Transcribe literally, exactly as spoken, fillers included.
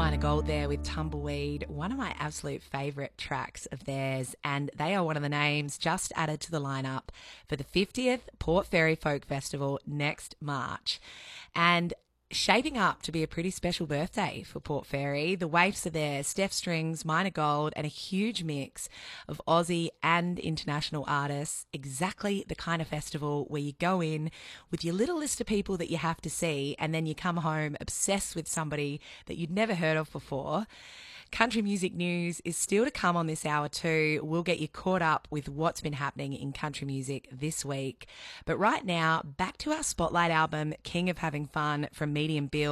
Minor Gold there with Tumbleweed, one of my absolute favourite tracks of theirs, and they are one of the names just added to the lineup for the fiftieth Port Fairy Folk Festival next March. And shaping up to be a pretty special birthday for Port Fairy. The waifs are there, Steph Strings, Minor Gold, and a huge mix of Aussie and international artists. Exactly the kind of festival where you go in with your little list of people that you have to see, and then you come home obsessed with somebody that you'd never heard of before. Country music news is still to come on this hour too. We'll get you caught up with what's been happening in country music this week. But right now, back to our Spotlight album, King of Having Fun, from Medium Bill.